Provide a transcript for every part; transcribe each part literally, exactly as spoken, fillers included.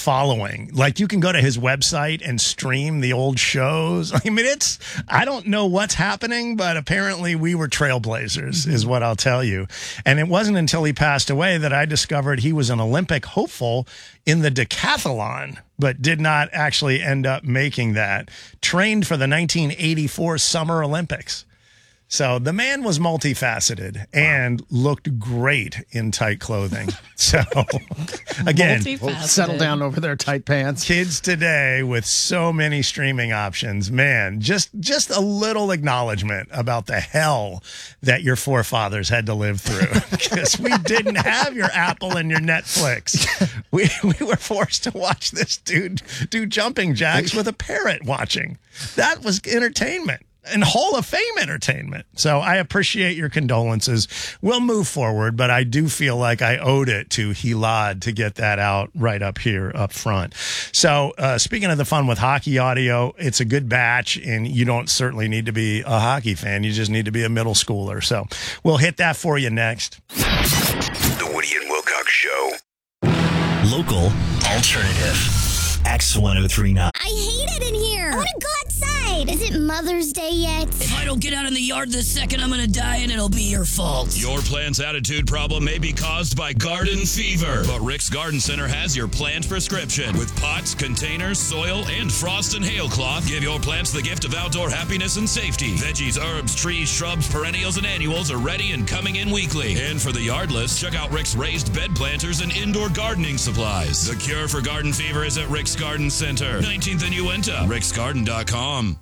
following. Like, you can go to his website and stream the old shows. I mean, it's, I don't know what's happening, but apparently we were trailblazers, is what I'll tell you. And it wasn't until he passed away that I discovered he was an Olympic hopeful in the decathlon, but did not actually end up making that. Trained for the nineteen eighty-four Summer Olympics. So the man was multifaceted and looked great in tight clothing. So again, settle down over their tight pants. Kids today with so many streaming options, man, just just a little acknowledgement about the hell that your forefathers had to live through, because we didn't have your Apple and your Netflix. We we were forced to watch this dude do jumping jacks with a parrot watching. That was entertainment. And Hall of Fame entertainment. So I appreciate your condolences. We'll move forward, but I do feel like I owed it to Hilad to get that out right up here up front. So uh, speaking of the fun with hockey audio, it's a good batch, and you don't certainly need to be a hockey fan. You just need to be a middle schooler. So we'll hit that for you next. The Woody and Wilcox Show. Local alternative. X ten thirty-nine. I hate it in here. I want to go outside. Is it Mother's Day yet? If I don't get out in the yard this second, I'm going to die, and it'll be your fault. Your plant's attitude problem may be caused by garden fever, but Rick's Garden Center has your plant prescription. With pots, containers, soil, and frost and hail cloth, give your plants the gift of outdoor happiness and safety. Veggies, herbs, trees, shrubs, perennials, and annuals are ready and coming in weekly. And for the yardless, check out Rick's raised bed planters and indoor gardening supplies. The cure for garden fever is at Rick's Garden Center, nineteenth and Uinta, ricks garden dot com.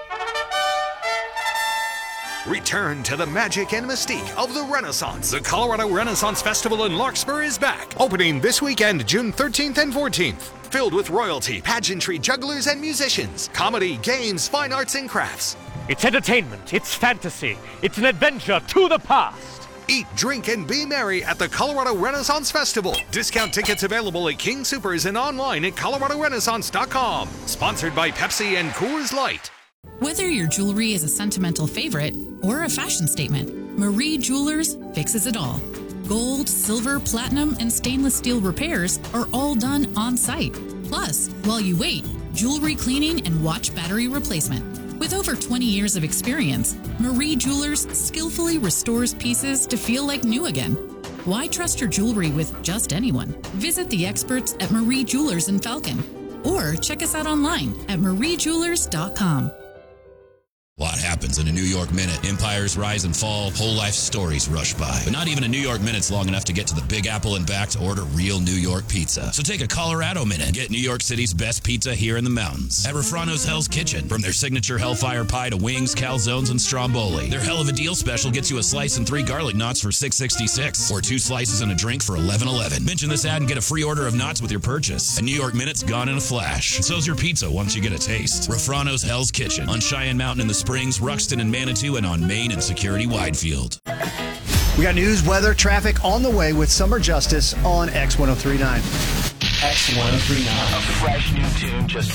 Return to the magic and mystique of the Renaissance. The Colorado Renaissance Festival in Larkspur is back, opening this weekend, June thirteenth and fourteenth. Filled with royalty, pageantry, jugglers, and musicians, comedy, games, fine arts, and crafts. It's entertainment, it's fantasy, it's an adventure to the past. Eat, drink, and be merry at the Colorado Renaissance Festival. Discount tickets available at King Soopers and online at colorado renaissance dot com. Sponsored by Pepsi and Coors Light. Whether your jewelry is a sentimental favorite or a fashion statement, Marie Jewelers fixes it all. Gold, silver, platinum, and stainless steel repairs are all done on site. Plus, while you wait, jewelry cleaning and watch battery replacement. With over twenty years of experience, Marie Jewelers skillfully restores pieces to feel like new again. Why trust your jewelry with just anyone? Visit the experts at Marie Jewelers in Falcon, or check us out online at marie jewelers dot com. A lot happens in a New York minute. Empires rise and fall, whole life stories rush by. But not even a New York minute's long enough to get to the Big Apple and back to order real New York pizza. So take a Colorado minute. Get New York City's best pizza here in the mountains. At Refrano's Hell's Kitchen. From their signature Hellfire Pie to wings, calzones, and stromboli. Their hell of a deal special gets you a slice and three garlic knots for six sixty-six, or two slices and a drink for eleven eleven. Mention this ad and get a free order of knots with your purchase. A New York minute's gone in a flash. So's your pizza once you get a taste. Refrano's Hell's Kitchen. On Cheyenne Mountain in the Springs, Ruxton and Manitou, and on Main and Security Widefield. We got news, weather, traffic on the way with Summer Justice on X ten thirty-nine. X ten thirty-nine. A fresh new tune just